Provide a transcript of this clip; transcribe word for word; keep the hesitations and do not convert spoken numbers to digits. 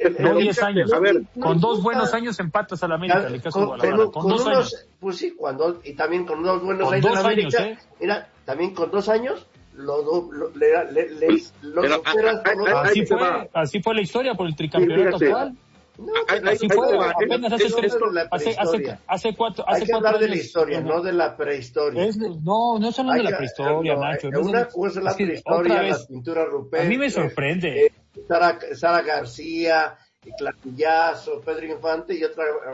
no diez años. A ver, con dos buenos años empatas a la América, el caso de Guadalajara, con, con, con dos unos, años. Pues sí, cuando, y también con dos buenos con años dos en la años, América, ¿eh? Mira, también con dos años, lo, lo, le, le, le, lo Pero, superas a, a, por a, así ahí fue, así fue la historia por el tricampeonato sí, actual. No, ahí, así ahí, fue, ahí va. apenas hace, Es, tres, esto, hace, hace, hace cuatro, hace Hay que cuatro hablar años, de la historia, no, no de la prehistoria. Es, no, no es hablando de la prehistoria, no, Nacho. No, una es, cosa es la es que prehistoria, vez, las pinturas rupestres. A mí me sorprende. Eh, Sara, Sara García, Clavillazo, Pedro Infante, y otra